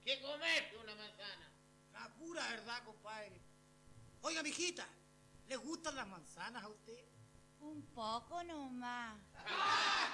que comerse una manzana. La pura verdad, compadre. Oiga, mijita, ¿le gustan las manzanas a usted? Un poco nomás.